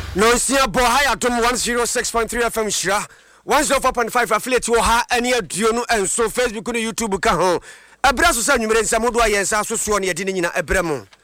No sia bo high atom 106.3 FM Shira 104.5 affiliate wo ha ene aduo no enso Facebook no YouTube ka ho ebra so sa nwumere nsam do ayensa so so ne de nyina ebrem